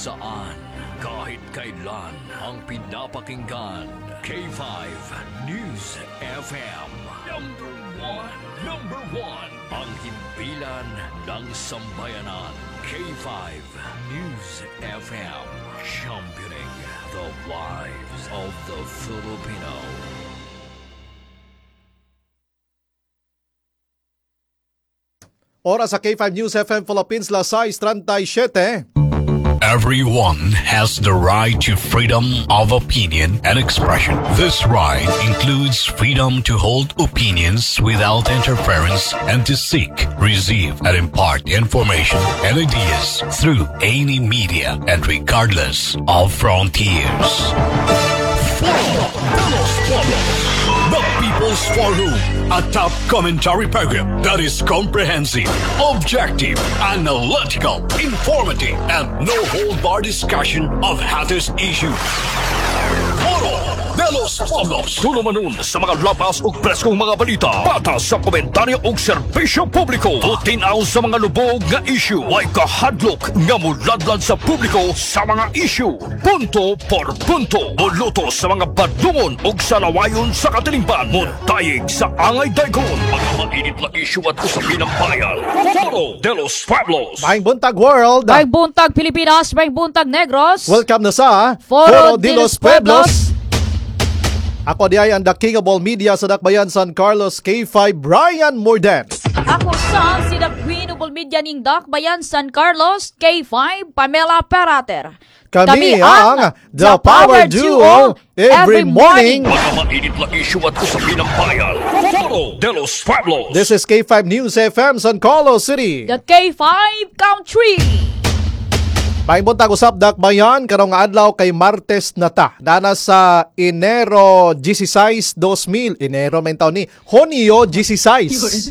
saan, kahit kailan, ang pinapakinggan. K5 News FM. Number one, ang himpilan ng sambayanan. K5 News FM. Championing the lives of the Filipino. Oras sa K5 News FM Philippines, las 6:37. Everyone has the right to freedom of opinion and expression. This right includes freedom to hold opinions without interference and to seek, receive, and impart information and ideas through any media and regardless of frontiers. The People's Forum, a top commentary program that is comprehensive, objective, analytical, informative, and no-hold-bar discussion of hottest issues. Foro de los Pueblos. Tulumanon sa mga labas ug preskong mga balita. Patas sa komentaryo ug serbisyo publiko. Tutinaw sa mga lubog nga issue. Way kahadlok nga muladlad sa publiko sa mga issue. Punto por punto. Buluto sa mga badungon ug salawayon sa katilingban. Muntayig sa angay daygon. Mga mainit na issue at usapin ng bayan. Foro de los Pueblos. Maing buntag world. Maing buntag Pilipinas, maing buntag Negros. Welcome na sa Foro de los Pueblos. Ako di ay ang The King of All Media sa Dakbayan San Carlos, K5 Brian Morden. Ako sa si The Queen of All Media ning Dakbayan San Carlos, K5 Pamela Perater. Kami ang The Power Duo every morning. Mga mainit na issue at usapin ng bayan. Foro de los Pueblos. This is K5 News FM San Carlos City. The K5 Country. Maing buntag usab Dakbayan karong nga adlaw kay Martes na ta. Dana sa Enero 16, 2000. Enero man taon ni Hunyo 16.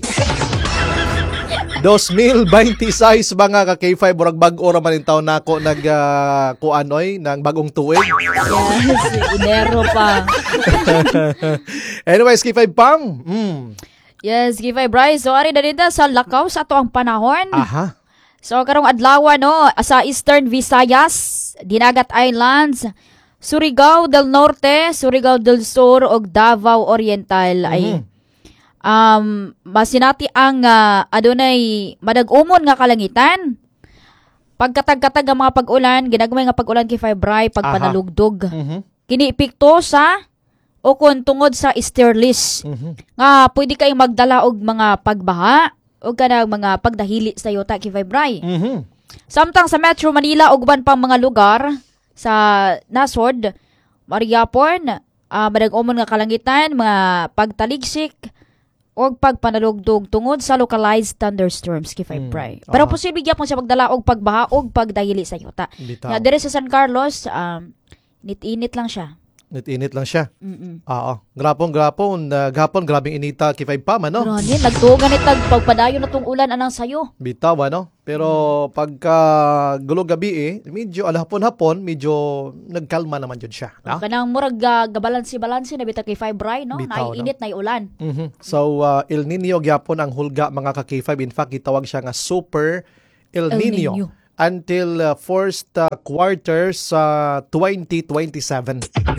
2026 mga ka K5 murag bag-o ra man in taon nako nag kuanoy nang bagong tuig. Yes, Enero pa. Anyways, K5 pang. Yes, K5 Bryce. So ari na dito sa lakaw sa ato ang panahon. Aha. So karong adlaw no sa Eastern Visayas, Dinagat Islands, Surigao del Norte, Surigao del Sur ug Davao Oriental ay masinati ang adunay madag-umon nga kalangitan. Pagkatag-katag nga mga pag-ulan, ginagmay nga pag-ulan kay Febray pagpanalugdog. Kini epekto sa o kun tungod sa easterlies. Nga pwede kay magdala og mga pagbaha o kanang mga pagdahili sa yuta kay Febray. Samtang sa Metro Manila ug uban pang mga lugar sa nasod, Mariapon, madag-umon nga kalangitan, mga pagtaligsik o pagpanalugdog tungod sa localized thunderstorms kay Febray. Pero posible gyapon siya magdala og pagbaha o pagdahili sa yuta. Nga dire sa San Carlos, init-init lang siya. Init lang siya. Oo. Grapon, gapon, grabing inita kay 5 pa, no? Grabe, nagtugan itag pagpadayon na tong ulan anang sayo. Bitaw, no? Pero pagka gulo gabi medyo alhapon-hapon, medyo nagkalma naman yun siya. No? Kanang murag gabalansi-balansi na bita kay Febray, no? Bitaw, Naiinit, no? Naiulan. So, El Nino gyapon ang hulga mga ka-K5. In fact, itawag siya nga Super El Nino. Until first quarter sa 2027.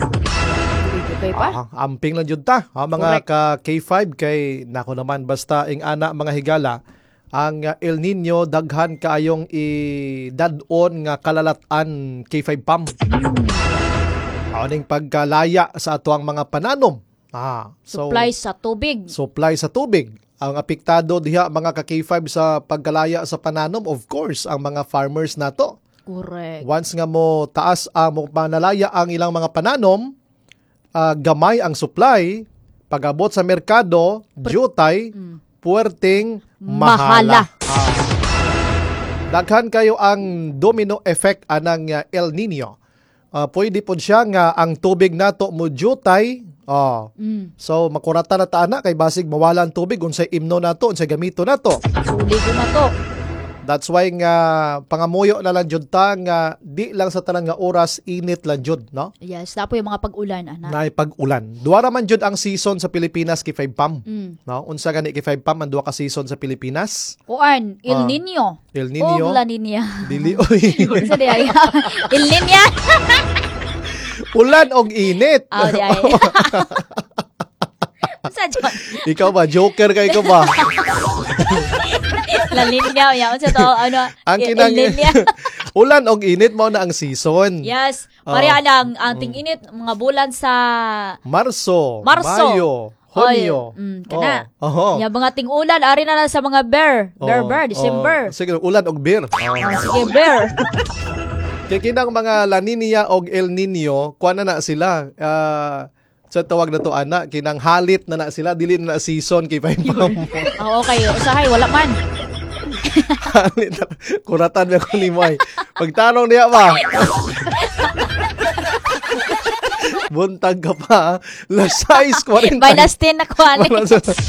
Amping lang yun ta. Mga ka-K5 kay nako naman basta ing ana mga higala ang El Nino daghan kaayong idadon nga kalalatan K5 pam. Aning pagkalaya sa atuang mga pananom. Supply sa tubig. Supply sa tubig. Ang apektado diha mga ka-K5 sa pagkalaya sa pananom, of course, ang mga farmers nato. Correct. Once nga mo taas mo panalaya ang ilang mga pananom, gamay ang supply, pag-abot sa merkado, jutay, puwerteng mahala. Daghan kayo ang domino effect anang El Nino. Pwede po siya nga ang tubig nato mo jutay. So makurata na taana kay basig mawala ang tubig unsay imno nato, unsay gamito nato. Suli ko na to. That's why nga pangamuyo na lang jud ta nga di lang sa tanang nga oras init lang jud, no? Yes, tapo yung mga pag-ulan, ana. Na pag-ulan. Duwa ra man jud ang season sa Pilipinas kay 5 pam. No, unsa gani kay 5 pam ang duwa ka season sa Pilipinas? Kuan, El Nino. El Nino. O La Nina. Dili oy. Sa di ay. El Nina. Ulan og init. Ah, di ay. Sa John. Ikaw ba joker kay ko ba? La Nina, yaon sa to, ano, Ang El kinang Nina. ulan og init mao na ang season. Yes, pareha lang ang ting-init mga bulan sa Marso, Marso. Mayo, Hunyo. kana. Oh. Yung mga ting-ulan ari na lang sa mga bear, December. Sige, ulan og beer. Sige, bear. Kaya kinang mga La Nina og El Nino, kuha na sila. Sa tawag na to, ana, kinang halit na sila. Dili na season kay Paimpam. Oo, okay. Usahay, wala man. Halit na. Kuratan mo ako ni Moy. Pagtanong niya ba? Buntag ka pa. La size 40. Minus 10 na kuha ni.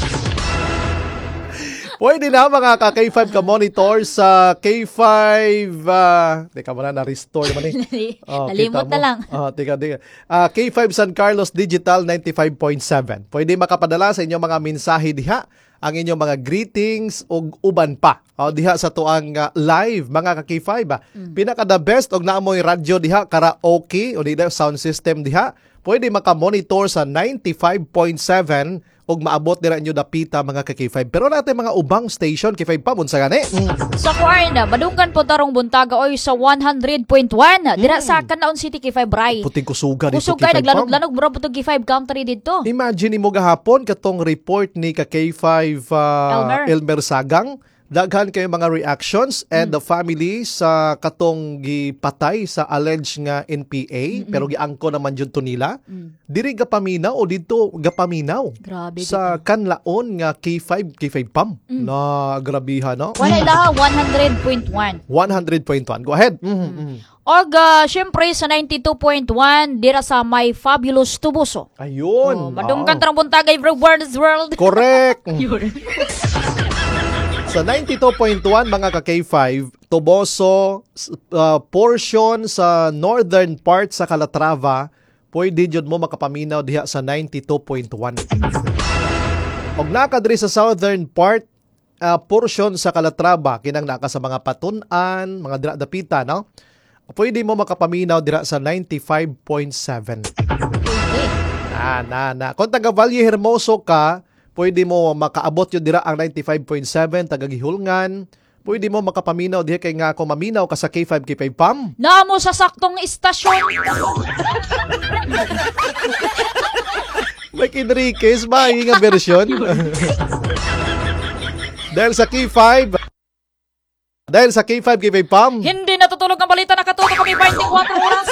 Pwede na mga ka-K5 ka monitor sa K5 teka mo na-restore naman Nalimot na lang. Teka. K5 San Carlos Digital 95.7. Pwede makapadala sa inyong mga mensahe diha, ang inyong mga greetings ug uban pa. Diha sa tuang live mga ka-K5. Pinaka the best og naamoy radyo diha, karaoke o diha sound system diha. Pwede maka-monitor sa 95.7 og maabot nila inyo dapita mga ka-K5. Pero natin mga ubang station K5 pa unsa gani? Sa Kuarna, badunggan po tarong buntaga oy sa 100.1. Dira sa Canlaon City K5 Bray. Puting kusuga dito Kusog K5 kay naglanog-lanog mura po K5 country dito. Imagine mo gahapon katong report ni ka K5 Elmer Sagang. Daghan kayo mga reactions and the family sa katong gipatay sa alleged nga NPA pero giangko naman jud to nila. Diri gapaminaw o dito gapaminaw. Grabe sa Canlaon nga K5 pam. Na grabiha no. Wala ilaha 100.1. 100.1. Go ahead. Og syempre sa 92.1 dira sa may Fabulous Tubuso. Ayun. Madunggan tarong buntaga everyone's world. Correct. Sa 92.1 mga ka-K5, Tuboso, portion sa northern part sa Calatrava, pwede jud mo makapaminaw diha sa 92.1. Og nakadiri sa southern part, portion sa Calatrava, kinang naka sa mga Patunan, mga dira dapita, no? Pwede mo makapaminaw dira sa 95.7. Kung taga Valle Hermoso ka, pwede mo makaabot yun dira ang 95.7 tagagihulngan. Pwede mo makapaminaw diha kay nga kung maminaw ka sa K5 pam. Namo sa saktong istasyon. Mike Enriquez ba ang version? Dahil sa K5 pam. Hindi natutulog ang balita, nakatutok kami 24 oras.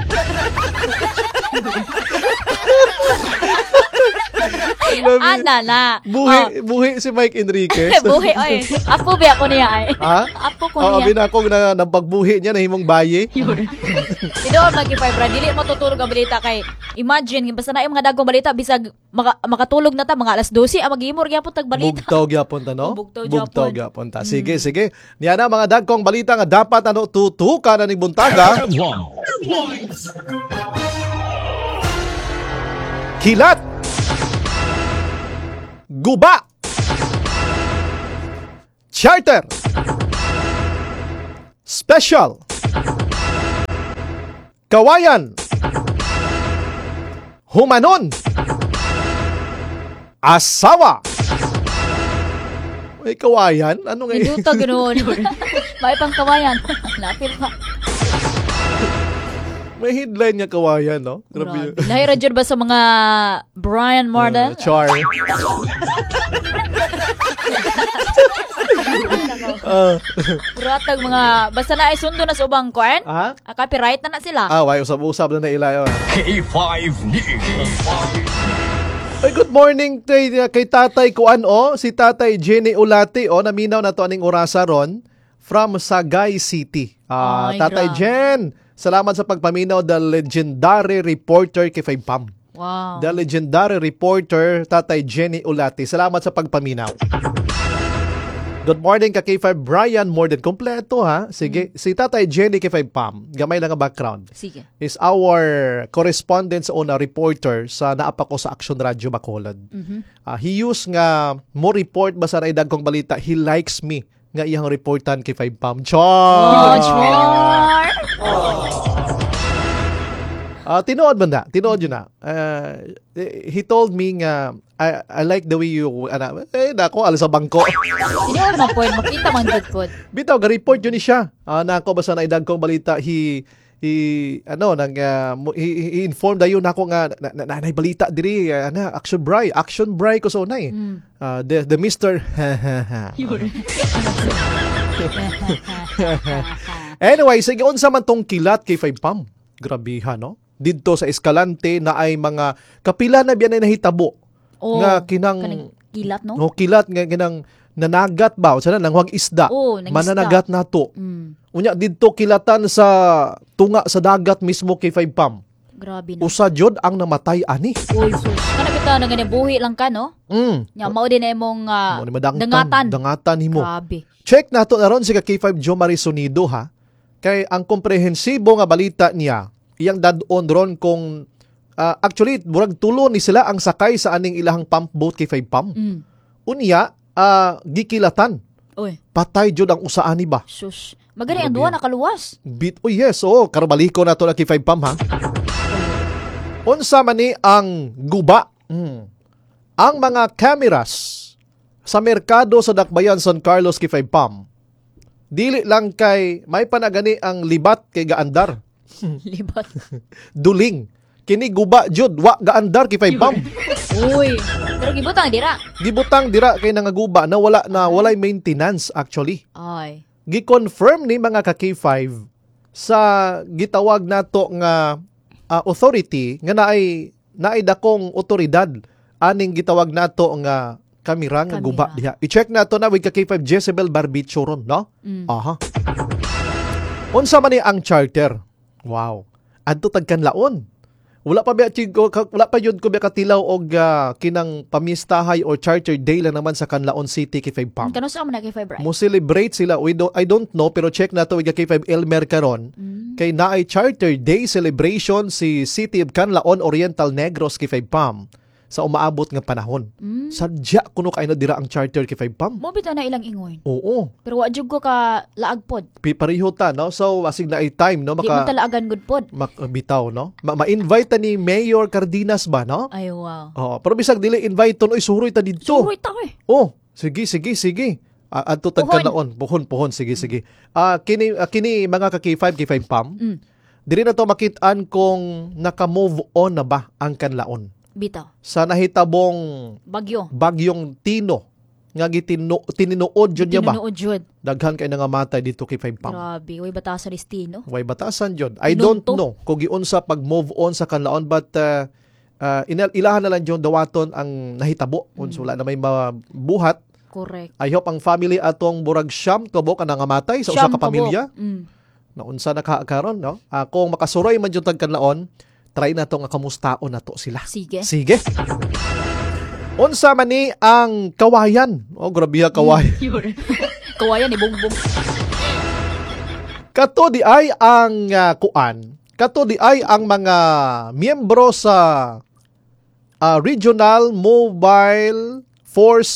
Na. Buhi si Mike Enriquez. Buhi, oy. Apo ba ako niya ay? Ha? Apo ko niya. Binakong na nabagbuhi niya na himong bayi. Tidoon mag-5 bra, dili matutulog ang balita kay imagine basta na yung mga dagong balita bisag makatulog na ta mga alas 12 ang mag-imor gyapon tag balita. Bugtaw gyapon ta no? Bugtaw gyapon ta. Sige. Niya na mga dagkong balita nga dapat tutukan na ning buntaga. Kilat. Guba. Charter. Special. Kawayan. Humanon. Asawa. May kawayan? Ano nga Hindi ito ganoon. May pang kawayan. Napil pa. May headline niya kawayan, no? Grabe. Lahira dyan ba sa mga Brian Marden? Char. Puratag mga, basta na isundo na sa ubang kuan. Copyright na sila. Why, usab-usab na ilayo. K5 News. Ay, good morning kay Tatay Kuan, si Tatay Jenny Ulati, naminaw na to aning orasa ron from Sagay City. Tatay Jen, salamat sa pagpaminaw, the legendary reporter kay Pam. Wow. The legendary reporter, Tatay Jenny Ulati. Salamat sa pagpaminaw. Good morning ka K5 Brian, more than kompleto ha. Sige, si Tatay Jenny K5 Pam, gamay lang ang background. Sige. Is our correspondent sa una reporter sa naapa ko sa Action Radio Bacolod. He used nga mo report ba sa raidag kong balita, he likes me nga iyang reportan kay 5 Pam. Much more! Tinood man na. Tinood yun na. He told me nga, I like the way you, nako, alas sa bangko. Sino na po, makita man good po. Bitaw, ga-report yun ni siya. Nako, basta na idag kong balita, he informed dayon nako nga na balita diri action bray ko sa unay. The Mr. Anyway, sige unsa man tong kilat kay 5 Pam. Grabiha no. Didto sa Escalante na ay mga kapila na biyan ay nahitabo. Nga kanang kilat no? No, kilat nga kinang nanagat ba o sana nang huwag isda. Mananagat nato. Unya didto kilatan sa tunga sa dagat mismo kay 5 Pam. Grabe na. Usa jud ang namatay ani. Uy, sus. Kana bitaw na ganyan buhi lang ka no? Nya mao din imong dangatan himo. Grabe. Check nato na ron si K5 Jo Marisonido ha. Kay ang komprehensibo nga balita niya, iyang dadon ron kung actually murag tulo ni sila ang sakay sa aning ilahang pump boat kay 5 Pam. Unya gikilatan. Oy. Patay jud ang usaani ba? Sus. Magani ang duwa nakaluwas. Yes, karubaliko na to na kay 5 Pam ha. Unsa man ni ang guba. Ang mga cameras sa merkado sa Dakbayan San Carlos kay 5 Pam. Dili lang kay may panagani ang libat kay gaandar. Libat. Duling. Kini guba jud wa gaandar kay 5 Pam. Uy, pero gibutang dira. Gibutang dira kay nangaguba na walay maintenance actually. Ay. Gi-confirm ni mga ka K5 sa gitawag nato nga authority nga naay dakong otoridad aning gitawag nato nga kamera nga guba diha. I-check nato na with ka K5 Jezebel Barbicho ron, no? Aha. Unsa man ni ang charter? Wow. Adto tagkanlaon. Wala pa yun ko katilaw og kinang pamistahay or charter day lang naman sa Canlaon City kay 5 Pam. Kano sa man kay 5 right? Mo celebrate sila. I don't know pero check nato with kay 5 Elmer karon. Kay naay charter day celebration si City of Canlaon Oriental Negros kay 5 Pam sa umaabot nga panahon. Sadya kuno kay na dira ang charter kay 5 Pam. Mo bitaw na ilang ingon. Oo. Pero wa jud ko ka laag pod. Pareho ta no. So asig na ay time no Di mo talaagan good pod. Bitaw no. Ma-invite ta ni Mayor Cardenas ba no? Ay wow. Pero bisag dili invite ton oy suroy ta didto. Suroy ta eh. Sige. Adto tagkanaon. Puhon sige. Kini mga ka K5 Pam. Diri na to makitaan kung naka-move on na ba ang Canlaon. Bitaw. Sa nahitabong bagyong Tino nga tininuod jud niya ba? Tininuod jud. Daghan kay nangamatay dito kay 5 Pam. Grabe, way batasan is Tino. Way batasan jud. I don't know kung giunsa pag-move on sa Canlaon but ilahan na lang jud dawaton ang nahitabo kung wala na may mabuhat. Correct. I hope ang family atong burag siyam kabo ka nangamatay sa usa ka pamilya. Na unsa nakakaron no? Kung makasuroy man jud tag Canlaon, try na to nga kamustaon na to sila. Sige. Unsa man ni ang kawayan? Grabe ha kawayan. Kawayan ni Bongbong. Kato di ay ang kato di ay ang mga miyembro sa Regional Mobile Force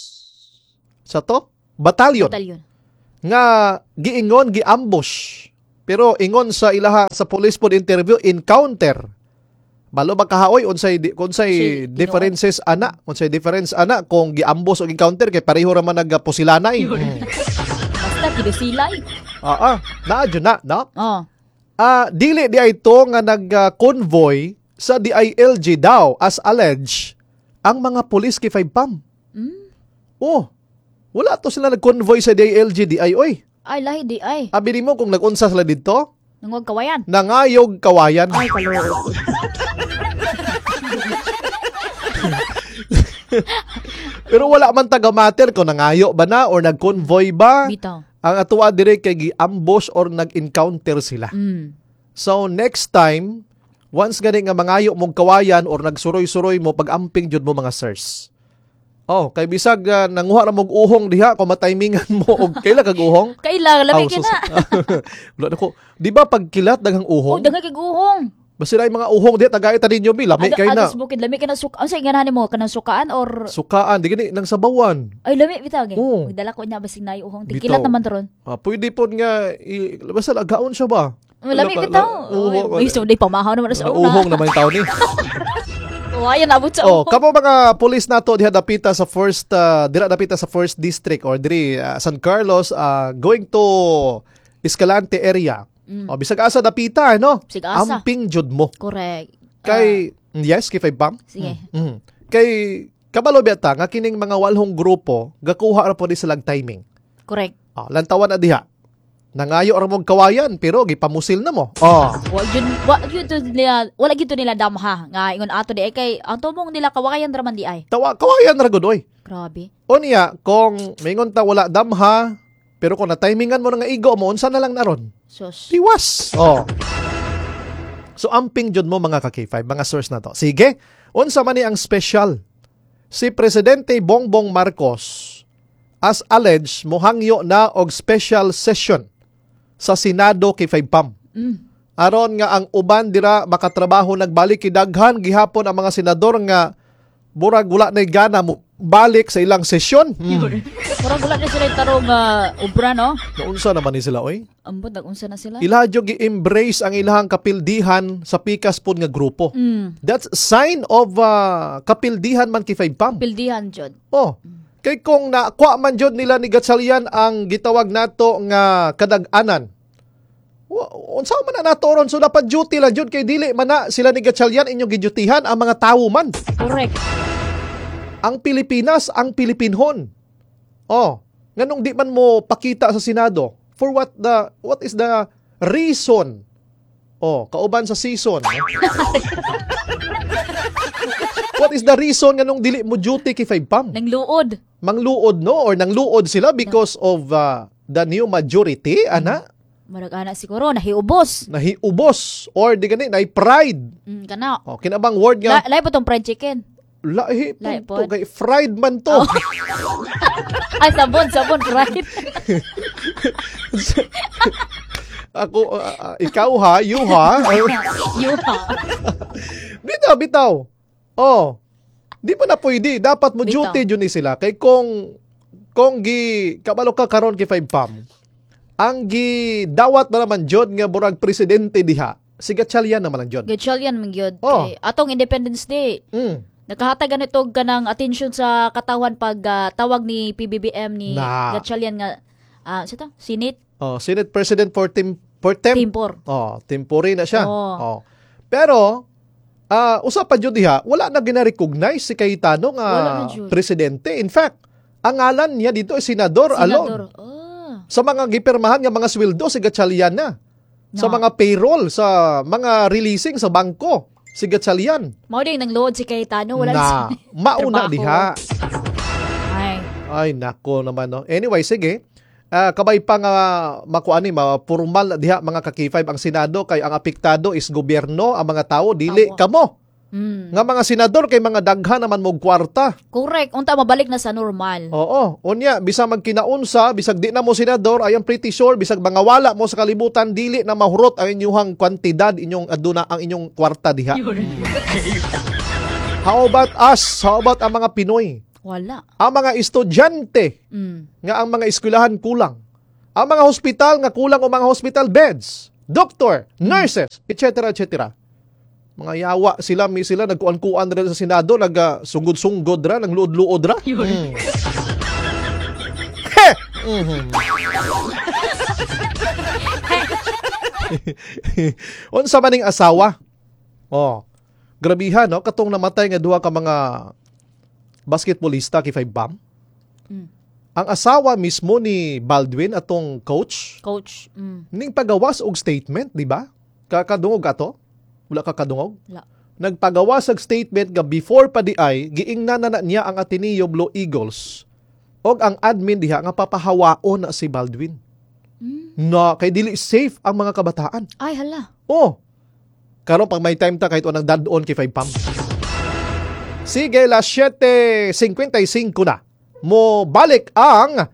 Battalion. Nga giingon giambush. Pero ingon sa ilaha sa police pod interview encounter. Balo ba kahaoy unsay differences ana? Unsay difference ana kung giambos o encounter kay pareho ra man nagpusilanay. Basta kidusilay. Naadyo na, no? Dili di ay to nga nag-convoy sa DILG daw as alleged ang mga pulis kay 5 Pam. Wala to sila nag-convoy sa DILG di ay oy. Ay, lahi di ay. Abili mo kung nag-unsa sila dito? Nangog kawayan. Nangayog kawayan. Ay, kaloro. Pero wala man taga-matter kung nangayo ba na or nag-convoy ba. Bitaw. Ang atuwa dire kay gi-ambush or nag-encounter sila. So next time, once gani nga mangayo mong kawayan or nagsuroy-suroy mo pag-amping jud mo mga sirs. Oh, kay bisag nanguha ra mog uhong diha kung matimingan mo og kaila kag uhong. Kaila, lami ka na. Wala nako. Di ba pag kilat daghang Oh, uhong? dangay kay guhong. Basta na mga uhong diha tagay ta ninyo bi lami kay na. Adas bukid, lami ka na suka. Ano sa inganahan mo? Kanang sukaan or... Sukaan di gani nang sabawan. Ay, lami, bitaw. Oo. Magdala ko niya, basig na uhong. Bitaw. Tikilat naman taron. Pwede po nga basta agaon siya ba? Lami, bitaw. Uy, so, di pamahaw naman sa una. Uhong naman yung tao ni. Oh, ayan, abot sa Oh, uhong. kamo mga pulis nato diha dapita sa first district or diri San Carlos going to Escalante area. O bisag asa dapita no? Bisag asa. Amping jud mo. Correct. Kay yes, kay five pam. Sige. Kay kabalo beta nga kining mga walhong grupo gakuha ra po di silang timing. Correct. Lantawan na diha. Nangayo ra mong kawayan pero gipamusil na mo. Oh. Wala gito nila damha nga ingon ato di ay kay ang tumong nila kawayan raman di ay. Kawayan ra gud oy. Grabe. O niya, kung mingon ta wala damha, pero kung na-timingan mo na nga igo mo, unsa na lang naron? Sus. Tiwas. Oh. So, amping jud mo mga ka-K5, mga source na to. Sige, unsa man ni ang special? Si Presidente Bongbong Marcos, as alleged, mohangyo na og special session sa Senado kay 5PAM. Aron nga ang uban dira makatrabaho nagbalik kidaghan gihapon ang mga senador nga burag wala na gana mo balik sa ilang sesyon. Murag wala na sila tarong ubra no? Naunsa naman ni sila oy? Ambot nagunsa na sila. Ilahadyo gi-embrace ang ilahang kapildihan sa pikas pod nga grupo. That's sign of kapildihan man kay 5PAM. Pildihan jud. Oh. Kay kung nakuha man jud nila ni Gatchalian ang gitawag nato nga kadag-anan. Unsa man na nato ron so dapat duty lang jud kay dili man na sila ni Gatchalian inyong gidyutihan ang mga tawo man. Correct. Ang Pilipinas ang Pilipinhon. Oh, nganong di man mo pakita sa Senado? For what is the reason? Oh, kauban sa season. What is the reason nganong dili mo duty kay 5PAM? Nangluod. Mangluod no or nangluod sila because of the new majority ana Marag ana siguro nahiubos. nahiubos or di gani nay pride. Kana. Oh, kinabang word nga Lahi po tong fried chicken. lahi Lahi po pod. kay fried man to. Ay, sabon, fried. Ako ikaw ha, you ha. Yuha. Bitaw. Oh. Di pa na pwede. Dapat mo Bitaw. duty yun sila. Kay kung kabalo ka karon kay 5PAM, ang dawat na naman jud nga burag presidente diha. Si Gatchalian naman ang jud. Gatchalian man gyud. Oh. Kay atong Independence Day. Nakahatag ganito kanang attention sa katawan pag tawag ni PBBM ni Na. Gatchalian nga sito Senate Oh, Senate President for Timpor. Oh, temporary na siya. Oh. Oh. Pero usa pa jud diha, wala na gina-recognize si Cayetano nga Wala na jud. presidente. In fact, ang ngalan niya dito ay senador alone. Sa mga gipirmahan nga mga sweldo si Gatchalian na. Sa No. mga payroll, sa mga releasing sa bangko, si Gatchalian. Mao ding nangload si Cayetano wala Na na mauna trabaho. diha. Ay. Ay, nako naman no. Anyway, sige. Kabay pa nga makuani formal na diha mga ka-K5 ang Senado kay ang apektado is gobyerno, ang mga tao dili Tawo. kamo. Nga mga senador kay mga daghan naman mog kwarta. Correct. Unta mabalik na sa normal. Oo, unya bisag magkinaunsa, bisag di na mo senador, I am pretty sure bisag mga wala mo sa kalibutan dili na mahurot ang inyong kwantidad inyong aduna ang inyong kwarta diha. How about us? How about ang mga Pinoy? Wala. Ang mga estudyante nga ang mga eskwelahan kulang. Ang mga hospital nga kulang o mga hospital beds. Doctor, nurses, etc. etc. Mga yawa sila, may sila nagkuan-kuan rin sa Senado, nagsungod-sungod ra, nagluod-luod ra. Unsa maning asawa? Oh. Grabihan, no? Katong namatay nga duha ka mga basketballista kay 5PAM. Ang asawa mismo ni Baldwin atong coach, ning pagawas og statement, di ba? Kakadungog ato? Wala kakadungog? Wala. Nagpagawas og statement nga before pa di ay giingnan na niya ang Ateneo Blue Eagles og ang admin diha nga papahawaon na si Baldwin. Na kay dili safe ang mga kabataan. Ay, hala. Oh. Karon pag may time ta kahit anang dadon kay 5PAM. Sige, las 7:55 na. Mo balik ang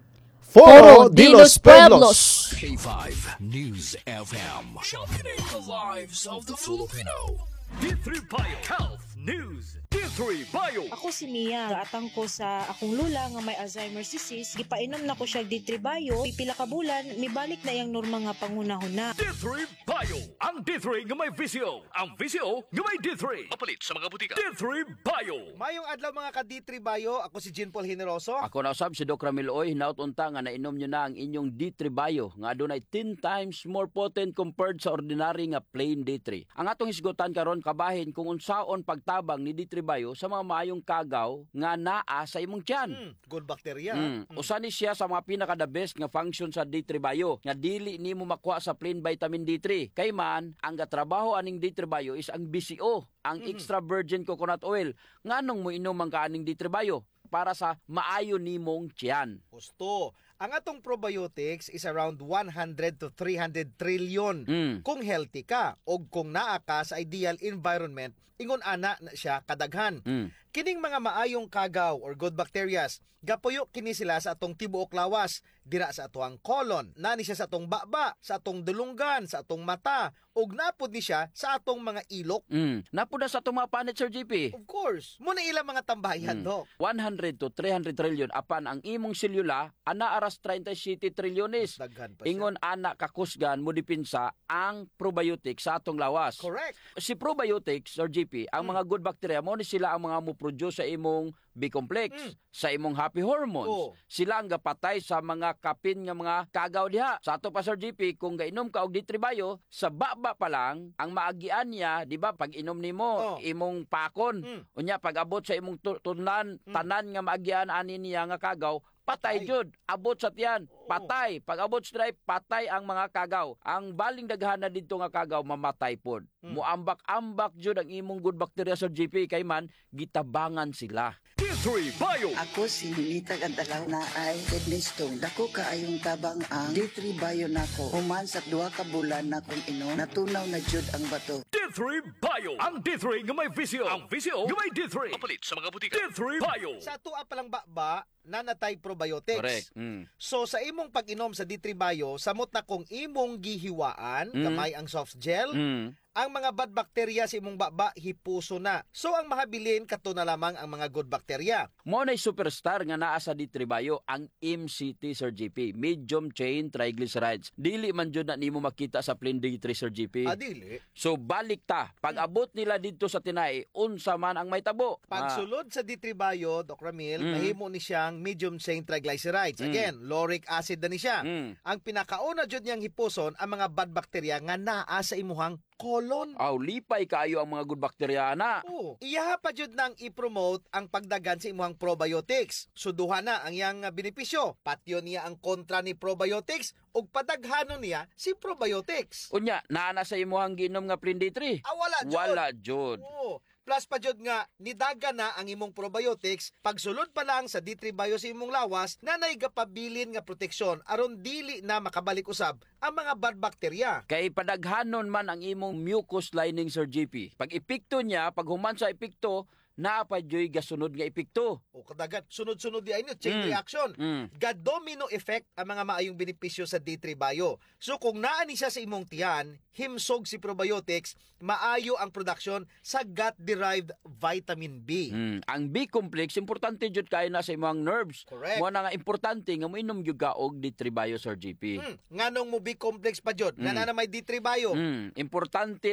Foro Foro de de los los Pueblos. K5 News FM. Sharpening the lives of the Filipino. D3 Bio Health News. D3 Bio. Ako si Mia, gaatang ko sa akong lula nga may Alzheimer's disease, gipainom na ko siya D3 Bio, pipila ka bulan, mibalik na yang norma nga pangunahuna. D3 Bio. Ang D3 nga may visyo. Ang visyo nga may D3. Mapalit sa mga butika. D3 Bio. Mayong adlaw mga ka-D3 Bio, ako si Jean Paul Generoso. Ako na usab si Doc Ramil Oy, hinaut-unta nga nainom nyo na ang inyong D3 Bio nga adunay 10 times more potent compared sa ordinary nga plain D3. Ang atong hisgutan karon kabahin kung unsaon pagtabang ni D3 Bio sa mga maayong kagaw nga naa sa imong tiyan. Good bacteria. Usa ni siya sa mga pinaka-the best nga function sa D3 Bio nga dili nimo makuha sa plain vitamin D3. Kay man, ang gatrabaho aning D3 Bio is ang BCO, ang extra virgin coconut oil. Nganong mo inom ang kaaning D3 Bio? Para sa maayo nimong tiyan. Gusto. Ang atong probiotics is around 100 to 300 trillion. Kung healthy ka o kung naa ka sa ideal environment, ingon ana na siya kadaghan. Kining mga maayong kagaw or good bacterias, gapuyo kini sila sa atong tibuok lawas, dira sa atong colon, nani siya sa atong baba, sa atong dulunggan, sa atong mata, ug napod ni siya sa atong mga ilok. Napuda sa itong mga panit, Sir GP. Of course, muna ilang mga tambayan, Doc. 100 to 300 trillion apan ang imong selula ana aras 37 trilyones. Daghan pa siya. Ingon ana kakusgan mo dipinsa ang probiotics sa atong lawas. Correct. Si probiotics or GP, ang mga good bacteria mo ni sila ang mga mo-produce sa imong B-complex, sa imong happy hormones. Oo. Sila ang gapatay sa mga kapin nga mga kagaw diha. Sa ato pa Sir GP, kung gainom ka og D3 Bio, sa baba pa lang ang maagian niya, di ba? Pag inom nimo imong pakon, unya pag abot sa imong tunlan, tanan nga maagian ani niya nga kagaw, patay jud, abot sa tiyan, patay. Pag abot sa drive, patay ang mga kagaw. Ang baling daghan na dito nga kagaw, mamatay pod. Muambak-ambak jud ang imong good bacteria sa GP, kay man, gitabangan sila. D3 Bio. Ako si Ninita Gandalaw na ay kidney stone. Dako kaayong tabang ang D3 Bio nako. Human sa 2 ka bulan na kung inom, natunaw na jud ang bato. D3 Bio. Ang D3 nga may visyo. Ang visyo nga may D3. Mapalit sa mga butika. D3 Bio. Sa tuwa pa lang baba, nanatay probiotics. Correct. So sa imong pag-inom sa D3 Bio, samot na kung imong gihiwaan, kamay ang soft gel, ang mga bad bacteria sa imong baba hipuso na. So ang mahabilin kato na lamang ang mga good bacteria. Mo na superstar nga naa sa D3 Bio ang MCT, Sir GP, medium chain triglycerides. Dili man jud na nimo makita sa plain D3, Sir GP. Adili. So balik ta, pag abot nila dito sa tinay, unsa man ang may tabo. Pagsulod sa D3 Bio, Doc Ramil, mahimo ni siyang medium chain triglycerides. Again, lauric acid na ni siya. Ang pinakauna jud niyang hipuson ang mga bad bacteria nga naa sa imuhang colon. Aw, lipay kaayo ang mga good bacteria na. Iyaha pa jud nang i-promote ang pagdagan sa imuhang probiotics. Suduha na ang iyang benepisyo. Patyo niya ang kontra ni probiotics ug padaghanon niya si probiotics. Unya, naa na sa imuhang ginom nga plain D3. Wala jud. Wala jud. Plus pa jud nga nidaga na ang imong probiotics pagsulod pa lang sa D3 Bio sa imong lawas nanay gapabilin nga proteksyon aron dili na makabalik usab ang mga bad bacteria. Kay padaghanon man ang imong mucus lining, Sir GP. Pag epekto niya, pag human sa epekto, naa pa joy gasunod nga epekto. O kadagat sunod-sunod di ayun chain reaction. Ga-domino effect ang mga maayong benepisyo sa D3 Bio. So kung naa ni siya sa imong tiyan, himsog si probiotics, maayo ang production sa gut-derived vitamin B. Ang B-complex importante jud kay na sa imong nerves. Correct. Mo na nga importante nga moinom jud ka og D3 Bio, Sir GP. Nganong mo B-complex pa jud? Nga na may D3 Bio. Importante